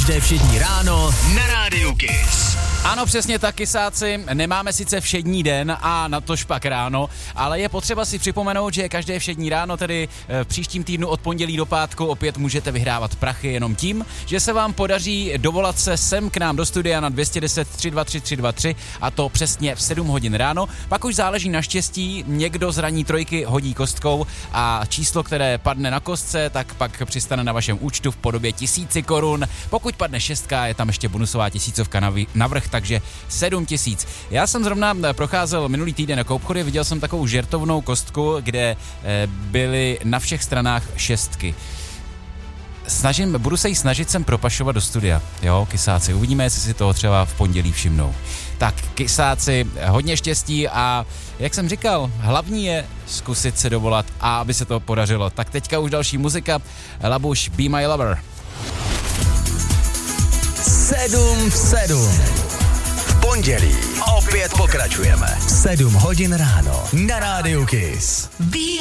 Každé všední ráno na Rádiu Kiss. Ano, přesně tak, kysáci, nemáme sice všední den a natož pak ráno, ale je potřeba si připomenout, že každé všední ráno, tedy v příštím týdnu od pondělí do pátku, opět můžete vyhrávat prachy jenom tím, že se vám podaří dovolat se sem k nám do studia na 210 323 323 a to přesně v 7 hodin ráno. Pak už záleží na štěstí, někdo z ranní trojky hodí kostkou a číslo, které padne na kostce, tak pak přistane na vašem účtu v podobě 1000 korun. Pokud padne šestka, je tam ještě bonusová 1000 navrch, takže 7000. Já jsem zrovna procházel minulý týden jako obchody, viděl jsem takovou žertovnou kostku, kde byly na všech stranách šestky. Budu se jí snažit sem propašovat do studia, jo, kysáci, uvidíme, jestli si toho třeba v pondělí všimnou. Tak, kysáci, hodně štěstí a jak jsem říkal, hlavní je zkusit se dovolat a aby se to podařilo. Tak teďka už další muzika, Labuš, Be My Lover. 7 v 7. V pondělí opět pokračujeme. 7 hodin ráno na Rádiu Kiss.